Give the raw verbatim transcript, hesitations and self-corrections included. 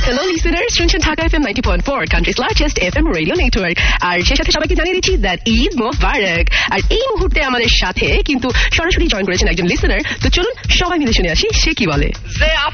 Hello listeners, শুনছেন Dhaka FM ninety point four, countries largest FM radio network. আর সেই সাথে সবাইকে জানিয়ে দিচ্ছি দ্যাট ঈদ মোবারক। আর এই মুহূর্তে আমাদের সাথে কিন্তু সরাসরি জয়েন করেছেন একজন লিসেনার। তো চলুন সবাই মিলে শুনে আসি সে কি বলে। They are